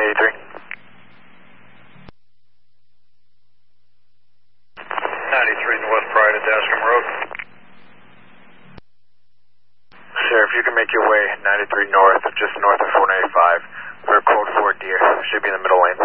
83. 93 North Pride at Dascom Road. Sheriff, you can make your way 93 north, just north of 495. We're code 4 Deer. Should be in the middle lane.